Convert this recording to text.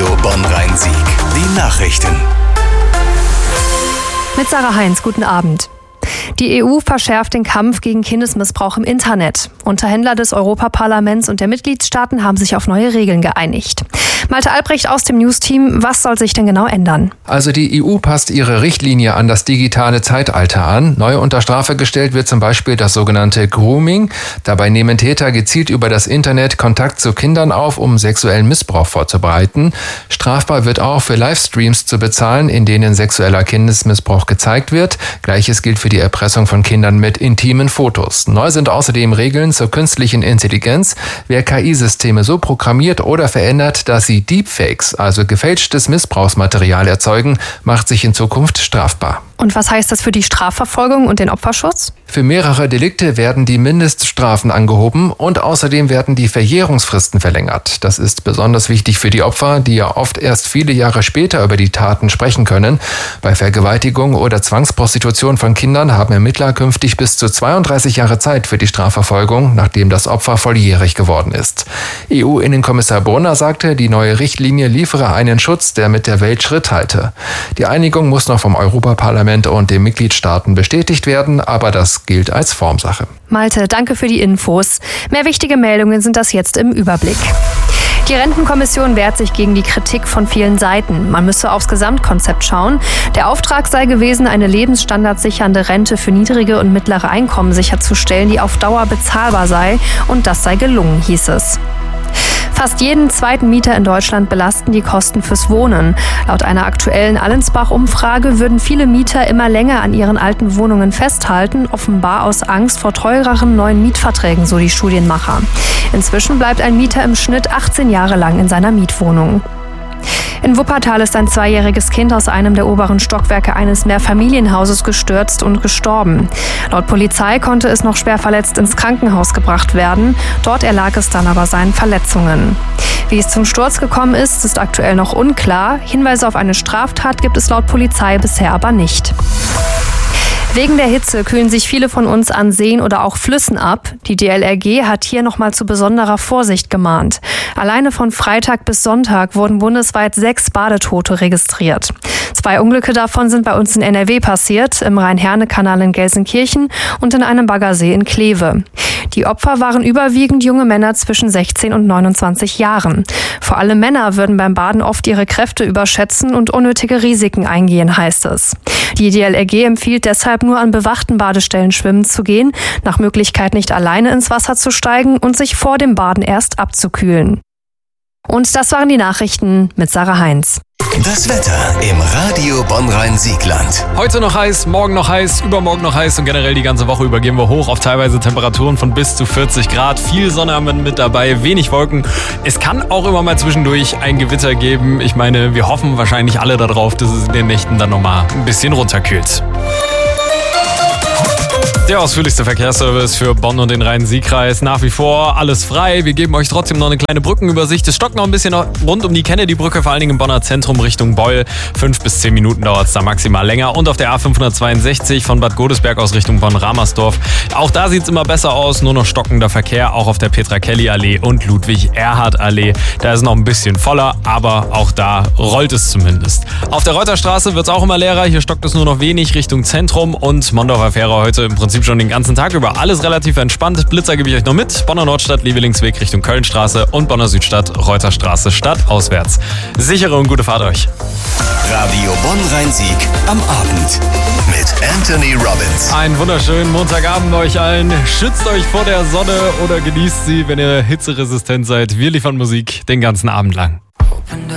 Radio Bonn-Rhein-Sieg. Die Nachrichten. Mit Sarah Heinz, guten Abend. Die EU verschärft den Kampf gegen Kindesmissbrauch im Internet. Unterhändler des Europaparlaments und der Mitgliedstaaten haben sich auf neue Regeln geeinigt. Malte Albrecht aus dem News-Team, was soll sich denn genau ändern? Also die EU passt ihre Richtlinie an das digitale Zeitalter an. Neu unter Strafe gestellt wird zum Beispiel das sogenannte Grooming. Dabei nehmen Täter gezielt über das Internet Kontakt zu Kindern auf, um sexuellen Missbrauch vorzubereiten. Strafbar wird auch für Livestreams zu bezahlen, in denen sexueller Kindesmissbrauch gezeigt wird. Gleiches gilt für die Erpressung von Kindern mit intimen Fotos. Neu sind außerdem Regeln zur künstlichen Intelligenz. Wer KI-Systeme so programmiert oder verändert, dass sie Deepfakes, also gefälschtes Missbrauchsmaterial erzeugen, macht sich in Zukunft strafbar. Und was heißt das für die Strafverfolgung und den Opferschutz? Für mehrere Delikte werden die Mindeststrafen angehoben und außerdem werden die Verjährungsfristen verlängert. Das ist besonders wichtig für die Opfer, die ja oft erst viele Jahre später über die Taten sprechen können. Bei Vergewaltigung oder Zwangsprostitution von Kindern haben Ermittler künftig bis zu 32 Jahre Zeit für die Strafverfolgung, nachdem das Opfer volljährig geworden ist. EU-Innenkommissar Brunner sagte, die neue Richtlinie liefere einen Schutz, der mit der Welt Schritt halte. Die Einigung muss noch vom Europaparlament und den Mitgliedstaaten bestätigt werden, aber das gilt als Formsache. Malte, danke für die Infos. Mehr wichtige Meldungen sind das jetzt im Überblick. Die Rentenkommission wehrt sich gegen die Kritik von vielen Seiten. Man müsse aufs Gesamtkonzept schauen. Der Auftrag sei gewesen, eine lebensstandardsichernde Rente für niedrige und mittlere Einkommen sicherzustellen, die auf Dauer bezahlbar sei. Und das sei gelungen, hieß es. Fast jeden zweiten Mieter in Deutschland belasten die Kosten fürs Wohnen. Laut einer aktuellen Allensbach-Umfrage würden viele Mieter immer länger an ihren alten Wohnungen festhalten, offenbar aus Angst vor teureren neuen Mietverträgen, so die Studienmacher. Inzwischen bleibt ein Mieter im Schnitt 18 Jahre lang in seiner Mietwohnung. In Wuppertal ist ein 2-jähriges Kind aus einem der oberen Stockwerke eines Mehrfamilienhauses gestürzt und gestorben. Laut Polizei konnte es noch schwer verletzt ins Krankenhaus gebracht werden. Dort erlag es dann aber seinen Verletzungen. Wie es zum Sturz gekommen ist, ist aktuell noch unklar. Hinweise auf eine Straftat gibt es laut Polizei bisher aber nicht. Wegen der Hitze kühlen sich viele von uns an Seen oder auch Flüssen ab. Die DLRG hat hier nochmal zu besonderer Vorsicht gemahnt. Alleine von Freitag bis Sonntag wurden bundesweit 6 Badetote registriert. 2 Unglücke davon sind bei uns in NRW passiert, im Rhein-Herne-Kanal in Gelsenkirchen und in einem Baggersee in Kleve. Die Opfer waren überwiegend junge Männer zwischen 16 und 29 Jahren. Vor allem Männer würden beim Baden oft ihre Kräfte überschätzen und unnötige Risiken eingehen, heißt es. Die DLRG empfiehlt deshalb nur an bewachten Badestellen schwimmen zu gehen, nach Möglichkeit nicht alleine ins Wasser zu steigen und sich vor dem Baden erst abzukühlen. Und das waren die Nachrichten mit Sarah Heinz. Das Wetter im Radio Bonn-Rhein-Siegland. Heute noch heiß, morgen noch heiß, übermorgen noch heiß und generell die ganze Woche über gehen wir hoch auf teilweise Temperaturen von bis zu 40 Grad. Viel Sonne haben wir mit dabei, wenig Wolken. Es kann auch immer mal zwischendurch ein Gewitter geben. Ich meine, wir hoffen wahrscheinlich alle darauf, dass es in den Nächten dann nochmal ein bisschen runterkühlt. Der ausführlichste Verkehrsservice für Bonn und den Rhein-Sieg-Kreis. Nach wie vor alles frei. Wir geben euch trotzdem noch eine kleine Brückenübersicht. Es stockt noch ein bisschen rund um die Kennedy-Brücke, vor allen Dingen im Bonner Zentrum Richtung Beul. 5 bis 10 Minuten dauert es da maximal länger. Und auf der A562 von Bad Godesberg aus Richtung Bonn-Ramersdorf. Auch da sieht es immer besser aus. Nur noch stockender Verkehr, auch auf der Petra-Kelly-Allee und Ludwig-Erhard-Allee. Da ist noch ein bisschen voller, aber auch da rollt es zumindest. Auf der Reuterstraße wird es auch immer leerer. Hier stockt es nur noch wenig Richtung Zentrum. Und Mondorfer Fähre heute im Prinzip schon den ganzen Tag über. Alles relativ entspannt. Blitzer gebe ich euch noch mit. Bonner Nordstadt, Liebelingsweg Richtung Kölnstraße und Bonner Südstadt, Reuterstraße stadtauswärts. Sichere und gute Fahrt euch. Radio Bonn-Rhein-Sieg am Abend mit Anthony Robbins. Einen wunderschönen Montagabend euch allen. Schützt euch vor der Sonne oder genießt sie, wenn ihr hitzeresistent seid. Wir liefern Musik den ganzen Abend lang.